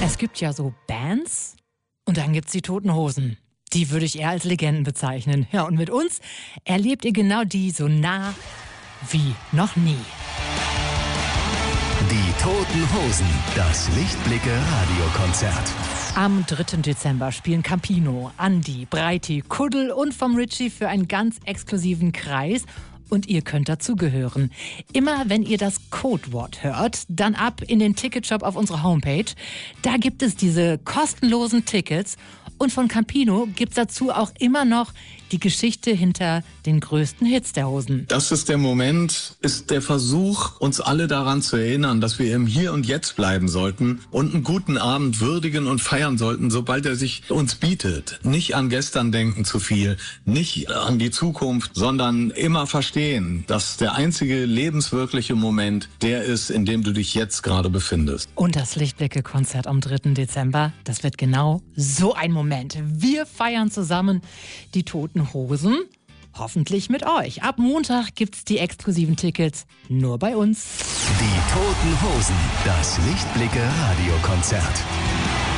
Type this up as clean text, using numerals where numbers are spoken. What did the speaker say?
Es gibt ja so Bands und dann gibt's die Toten Hosen. Die würde ich eher als Legenden bezeichnen. Ja, und mit uns erlebt ihr genau die so nah wie noch nie. Die Toten Hosen, das Lichtblicke-Radiokonzert. Am 3. Dezember spielen Campino, Andi, Breiti, Kuddel und vom Ritchie für einen ganz exklusiven Kreis. Und ihr könnt dazugehören. Immer wenn ihr das Codewort hört, dann ab in den Ticketshop auf unserer Homepage. Da gibt es diese kostenlosen Tickets. Und von Campino gibt's dazu auch immer noch die Geschichte hinter den größten Hits der Hosen. Das ist der Moment, ist der Versuch, uns alle daran zu erinnern, dass wir im Hier und Jetzt bleiben sollten und einen guten Abend würdigen und feiern sollten, sobald er sich uns bietet. Nicht an gestern denken zu viel, nicht an die Zukunft, sondern immer verstehen, dass der einzige lebenswirkliche Moment der ist, in dem du dich jetzt gerade befindest. Und das Lichtblicke-Konzert am 3. Dezember, das wird genau so ein Moment. Wir feiern zusammen die Toten Hosen. Hoffentlich mit euch. Ab Montag gibt's die exklusiven Tickets nur bei uns. Die Toten Hosen, das Lichtblicke-Radiokonzert.